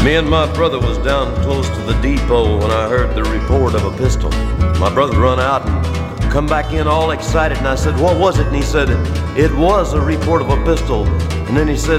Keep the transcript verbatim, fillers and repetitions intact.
Me and my brother was down close to the depot when I heard the report of a pistol. My brother run out and come back in all excited, and I said, "What was it?" And he said, "It was a report of a pistol." And then he said,